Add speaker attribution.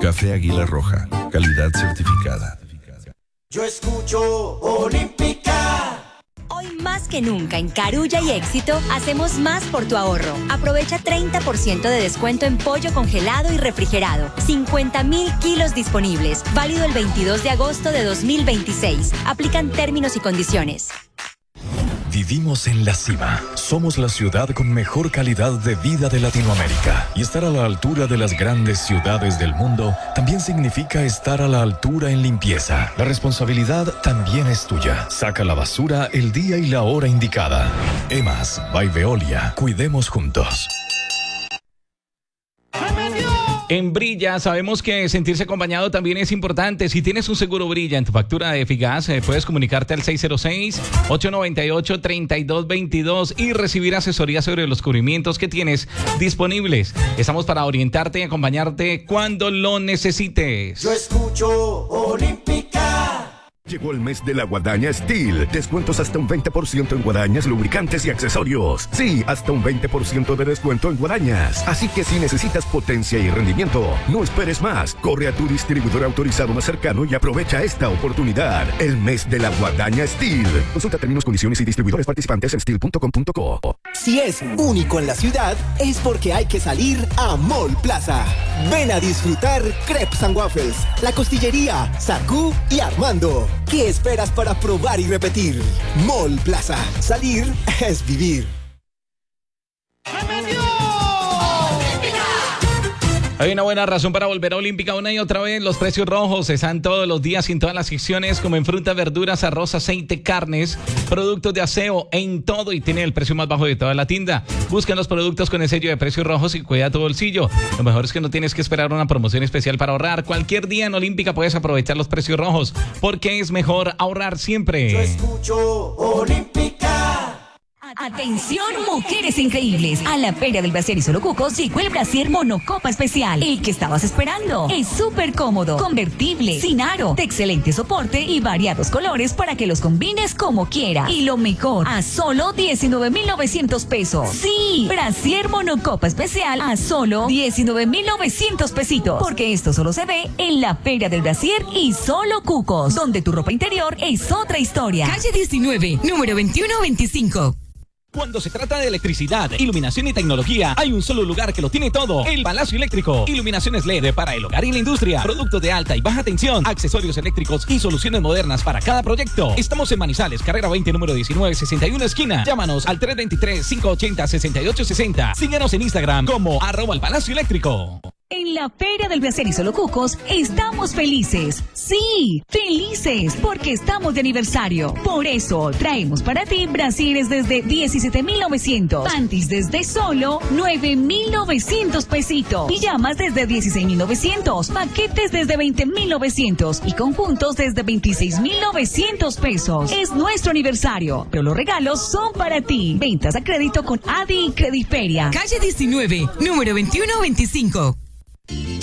Speaker 1: Café Águila Roja, calidad certificada.
Speaker 2: Yo escucho Olímpica.
Speaker 3: Hoy más que nunca en Carulla y Éxito hacemos más por tu ahorro. Aprovecha 30% de descuento en pollo congelado y refrigerado. 50,000 kilos disponibles. Válido el 22 de agosto de 2026. Aplican términos y condiciones.
Speaker 4: Vivimos en la cima. Somos la ciudad con mejor calidad de vida de Latinoamérica. Y estar a la altura de las grandes ciudades del mundo también significa estar a la altura en limpieza. La responsabilidad también es tuya. Saca la basura el día y la hora indicada. EMAS by Veolia. Cuidemos juntos.
Speaker 5: En Brilla sabemos que sentirse acompañado también es importante. Si tienes un seguro Brilla en tu factura de Eficaz, puedes comunicarte al 606-898-3222 y recibir asesoría sobre los cubrimientos que tienes disponibles. Estamos para orientarte y acompañarte cuando lo necesites.
Speaker 2: Yo escucho Olímpica.
Speaker 6: Llegó el mes de la Guadaña Steel. Descuentos hasta un 20% en guadañas, lubricantes y accesorios. Sí, hasta un 20% de descuento en guadañas. Así que si necesitas potencia y rendimiento, no esperes más. Corre a tu distribuidor autorizado más cercano y aprovecha esta oportunidad. El mes de la Guadaña Steel. Consulta términos, condiciones y distribuidores participantes en steel.com.co.
Speaker 7: Si es único en la ciudad, es porque hay que salir a Mall Plaza. Ven a disfrutar Crepes and Waffles, La Costillería, Sakú y Armando. ¿Qué esperas para probar y repetir? Mall Plaza. Salir es vivir.
Speaker 5: Hay una buena razón para volver a Olímpica una y otra vez. Los precios rojos están todos los días y en todas las secciones, como en fruta, verduras, arroz, aceite, carnes, productos de aseo, en todo, y tiene el precio más bajo de toda la tienda. Busca los productos con el sello de precios rojos y cuida tu bolsillo. Lo mejor es que no tienes que esperar una promoción especial para ahorrar. Cualquier día en Olímpica puedes aprovechar los precios rojos, porque es mejor ahorrar siempre.
Speaker 2: Yo escucho Olímpica.
Speaker 8: Atención, mujeres increíbles. A la Feria del Brasier y Solo Cucos llegó el Brasier Monocopa Especial. El que estabas esperando. Es súper cómodo, convertible, sin aro, de excelente soporte y variados colores para que los combines como quieras. Y lo mejor, a solo 19,900 pesos. Sí, Brasier Monocopa Especial a solo 19,900 pesitos. Porque esto solo se ve en la Feria del Brasier y Solo Cucos, donde tu ropa interior es otra historia.
Speaker 9: Calle 19, número 2125.
Speaker 10: Cuando se trata de electricidad, iluminación y tecnología, hay un solo lugar que lo tiene todo: el Palacio Eléctrico. Iluminaciones LED para el hogar y la industria, productos de alta y baja tensión, accesorios eléctricos y soluciones modernas para cada proyecto. Estamos en Manizales, carrera 20, número 1961, esquina. Llámanos al 323-580-6860. Síguenos en Instagram como @el-Palacio Eléctrico.
Speaker 8: En la Feria del Brasier y Solo Cucos estamos felices. Sí, felices, porque estamos de aniversario. Por eso traemos para ti brasieres desde 17,900, panties desde solo 9,900 pesitos, pijamas desde 16,900, paquetes desde 20,900 y conjuntos desde 26,900 pesos. Es nuestro aniversario, pero los regalos son para ti. Ventas a crédito con Adi y Crediferia.
Speaker 9: Calle 19, número 2125.